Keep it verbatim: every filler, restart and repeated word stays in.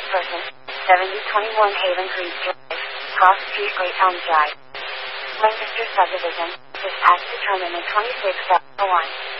Third person, seventy twenty-one Haven Creek Drive, Cross Street, Great Elm Drive, Lancaster Subdivision. This as determined in twenty-six one.